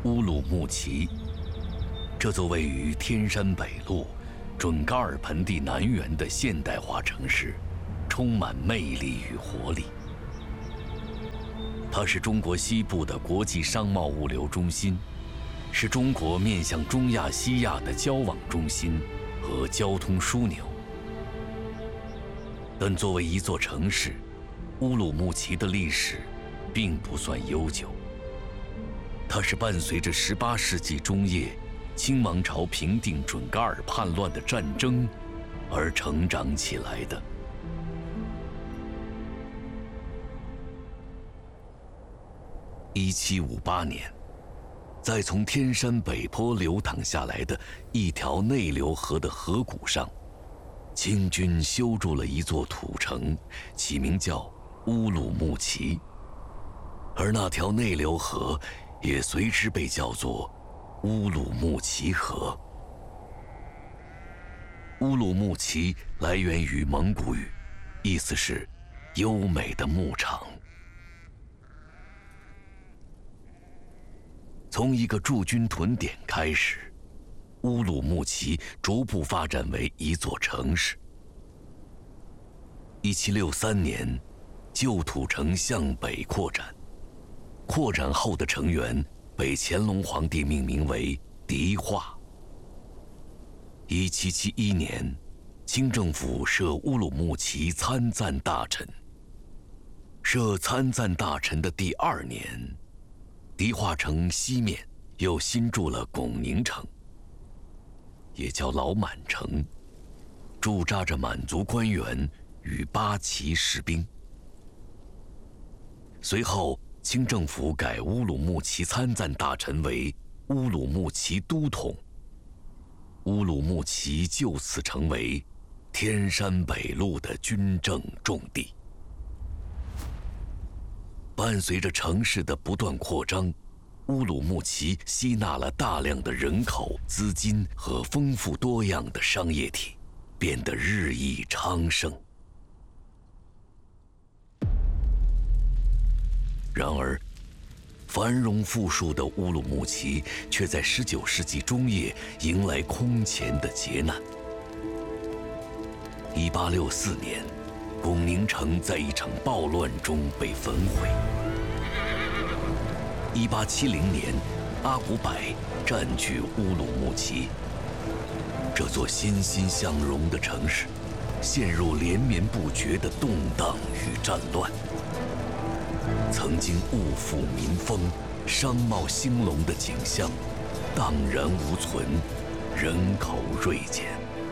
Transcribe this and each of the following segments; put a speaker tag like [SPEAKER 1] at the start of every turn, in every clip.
[SPEAKER 1] 乌鲁木齐，这座位于天山北路准噶尔盆地南缘的现代化城市，充满魅力与活力。它是中国西部的国际商贸物流中心，是中国面向中亚、西亚的交往中心和交通枢纽。但作为一座城市，乌鲁木齐的历史并不算悠久。它是伴随着18世纪中叶清王朝平定准噶尔叛乱的战争而成长起来的。1758年，在从天山北坡流淌下来的一条内流河的河谷上，清军修筑了一座土城，起名叫乌鲁木齐，而那条内流河也随之被叫做乌鲁木齐河。乌鲁木齐来源于蒙古语，意思是优美的牧场。从一个驻军屯点开始，乌鲁木齐逐步发展为一座城市。1763年，旧土城向北扩展，扩展后的城垣被乾隆皇帝命名为迪化。1771年，清政府设乌鲁木齐参赞大臣。设参赞大臣的第2年，迪化城西面又新筑了拱宁城，也叫老满城，驻扎着满族官员与八旗士兵。随后，清政府改乌鲁木齐参赞大臣为乌鲁木齐都统，乌鲁木齐就此成为天山北路的军政重地。伴随着城市的不断扩张，乌鲁木齐吸纳了大量的人口、资金和丰富多样的商业体，变得日益昌盛。然而，繁荣富庶的乌鲁木齐却在19世纪中叶迎来空前的劫难。1864年，拱宁城在一场暴乱中被焚毁。1870年，阿古柏占据乌鲁木齐，这座欣欣向荣的城市陷入连绵不绝的动荡与战乱。曾经物阜民丰、商贸兴隆的景象荡然无存，人口锐减。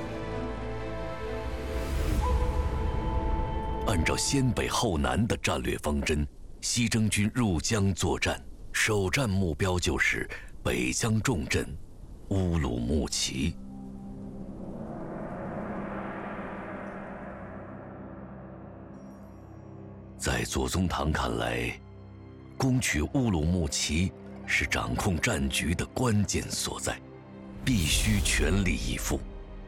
[SPEAKER 1] 按照先北后南的战略方针，西征军入疆作战，首战目标就是北疆重镇乌鲁木齐。在左宗棠看来，攻取乌鲁木齐是掌控战局的关键所在，必须全力以赴。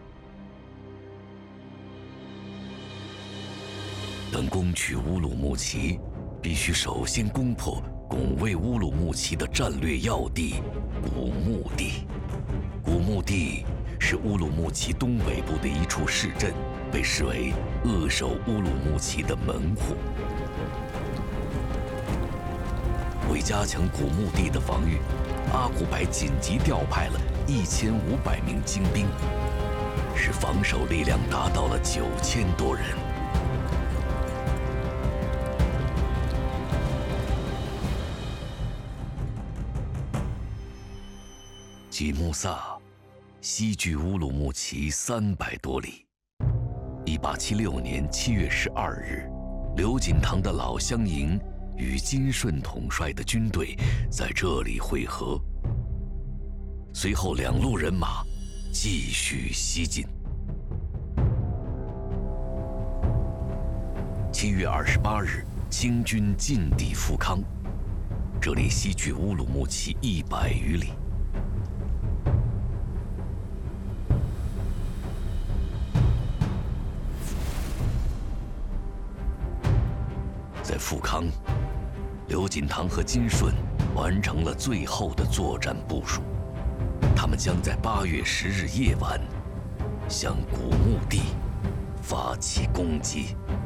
[SPEAKER 1] 但攻取乌鲁木齐，必须首先攻破拱卫乌鲁木齐的战略要地古墓地。古墓地是乌鲁木齐东北部的一处市镇，被视为扼守乌鲁木齐的门户。为加强古墓地的防御，阿古柏紧急调派了1500名精兵，使防守力量达到了9000多人。吉木萨西距乌鲁木齐300多里。1876年7月12日，刘锦堂的老乡营与金顺统帅的军队在这里会合。随后2路人马继续西进。7月28日，清军进抵富康，这里西距乌鲁木齐100余里。在富康，刘锦堂和金顺完成了最后的作战部署。他们将在8月10日夜晚向古墓地发起攻击。